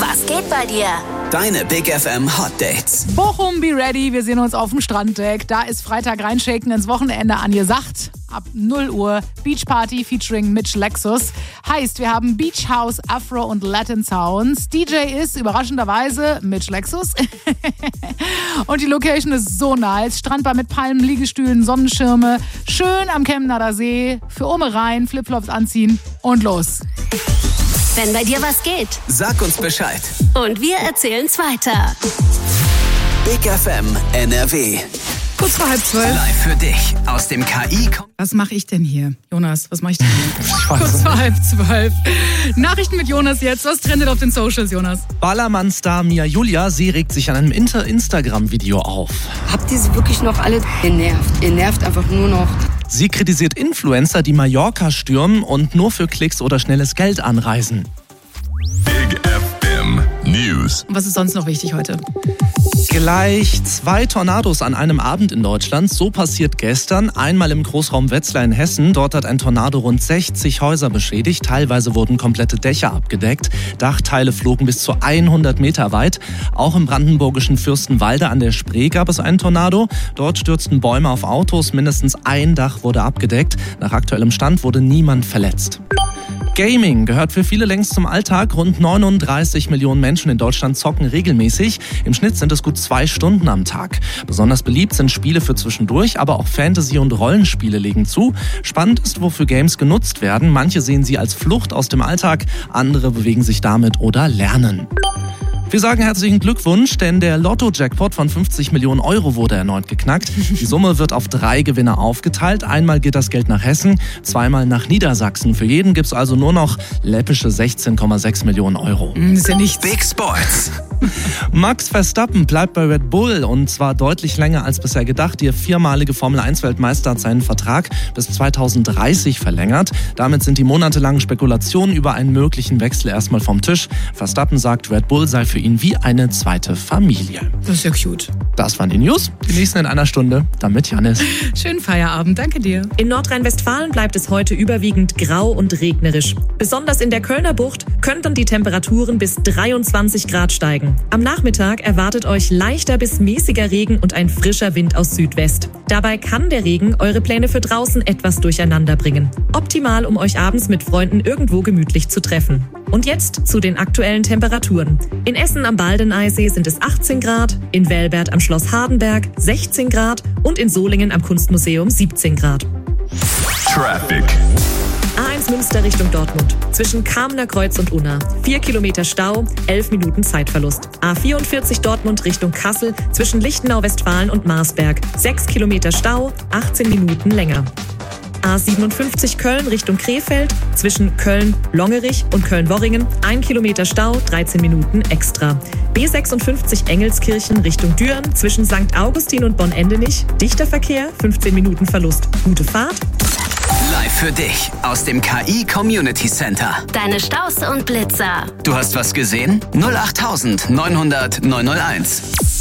Was geht bei dir? Deine Big FM Hot Dates. Bochum, be ready. Wir sehen uns auf dem Stranddeck. Da ist Freitag reinschaken ins Wochenende angesagt. Ab 0 Uhr Beach Party featuring Mitch Lexus. Heißt, wir haben Beach House, Afro und Latin Sounds. DJ ist überraschenderweise Mitch Lexus. Und die Location ist so nice. Strandbar mit Palmen, Liegestühlen, Sonnenschirme. Schön am Chemnader See. Für Ome rein, Flipflops anziehen und los. Wenn bei dir was geht, Sag uns Bescheid. und wir erzählen's weiter. Big FM NRW. Kurz vor 11:30. Live für dich aus dem KI. Was mache ich denn hier? Jonas, was mache ich denn hier? Kurz vor 11:30. Nachrichten mit Jonas jetzt. Was trendet auf den Socials, Jonas? Ballermann-Star Mia Julia, sie regt sich an einem Instagram-Video auf. Habt ihr sie wirklich noch alle genervt? Ihr nervt einfach nur noch. Sie kritisiert Influencer, die Mallorca stürmen und nur für Klicks oder schnelles Geld anreisen. Big FM News. Was ist sonst noch wichtig heute? Gleich 2 Tornados an einem Abend in Deutschland. So passiert gestern. Einmal im Großraum Wetzlar in Hessen. Dort hat ein Tornado rund 60 Häuser beschädigt. Teilweise wurden komplette Dächer abgedeckt. Dachteile flogen bis zu 100 Meter weit. Auch im brandenburgischen Fürstenwalde an der Spree gab es einen Tornado. Dort stürzten Bäume auf Autos. Mindestens ein Dach wurde abgedeckt. Nach aktuellem Stand wurde niemand verletzt. Gaming gehört für viele längst zum Alltag. Rund 39 Millionen Menschen in Deutschland zocken regelmäßig. Im Schnitt sind es gut 2 Stunden am Tag. Besonders beliebt sind Spiele für zwischendurch, aber auch Fantasy- und Rollenspiele legen zu. Spannend ist, wofür Games genutzt werden. Manche sehen sie als Flucht aus dem Alltag, andere bewegen sich damit oder lernen. Wir sagen herzlichen Glückwunsch, denn der Lotto-Jackpot von 50 Millionen Euro wurde erneut geknackt. Die Summe wird auf 3 Gewinner aufgeteilt. Einmal geht das Geld nach Hessen, zweimal nach Niedersachsen. Für jeden gibt's also nur noch läppische 16,6 Millionen Euro. Das ist ja nichts. Big Sports. Max Verstappen bleibt bei Red Bull und zwar deutlich länger als bisher gedacht. Der 4-malige Formel-1-Weltmeister hat seinen Vertrag bis 2030 verlängert. Damit sind die monatelangen Spekulationen über einen möglichen Wechsel erstmal vom Tisch. Verstappen sagt, Red Bull sei für ihn wie eine zweite Familie. Das ist ja cute. Das waren die News. Die nächsten in einer Stunde. Dann mit Janis. Schönen Feierabend. Danke dir. In Nordrhein-Westfalen bleibt es heute überwiegend grau und regnerisch. Besonders in der Kölner Bucht könnten die Temperaturen bis 23 Grad steigen. Am Nachmittag erwartet euch leichter bis mäßiger Regen und ein frischer Wind aus Südwest. Dabei kann der Regen eure Pläne für draußen etwas durcheinander bringen. Optimal, um euch abends mit Freunden irgendwo gemütlich zu treffen. Und jetzt zu den aktuellen Temperaturen. In Essen am Baldeneysee sind es 18 Grad, in Welbert am Schloss Hardenberg 16 Grad und in Solingen am Kunstmuseum 17 Grad. Traffic. A1 Münster Richtung Dortmund. Zwischen Kamener Kreuz und Unna. 4 Kilometer Stau, 11 Minuten Zeitverlust. A44 Dortmund Richtung Kassel. Zwischen Lichtenau, Westfalen und Marsberg. 6 Kilometer Stau, 18 Minuten länger. A57 Köln Richtung Krefeld. Zwischen Köln-Longerich und Köln-Worringen. 1 Kilometer Stau, 13 Minuten extra. B56 Engelskirchen Richtung Düren. Zwischen St. Augustin und Bonn-Endenich. Dichter Verkehr, 15 Minuten Verlust. Gute Fahrt. Live für dich aus dem KI Community Center. Deine Staus und Blitzer. Du hast was gesehen? 08900 901.